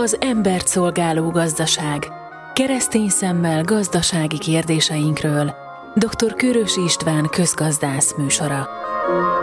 az embert szolgáló gazdaság. Keresztény szemmel gazdasági kérdéseinkről. Dr. Kőrösi István közgazdász műsora.